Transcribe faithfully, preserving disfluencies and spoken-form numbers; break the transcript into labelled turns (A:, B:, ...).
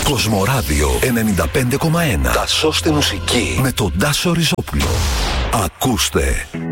A: Κοσμοράδιο ενενήντα πέντε κόμμα ένα. Τα σώστη μουσική με τον Τάσο Ριζόπουλο. Ακούστε.